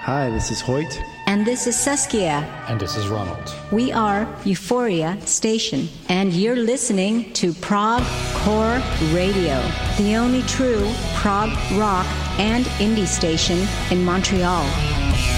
Hi, this is Hoyt. And this is Saskia. And this is Ronald. We are Euphoria Station, and you're listening to Prog Core Radio, the only true prog rock and indie station in Montreal.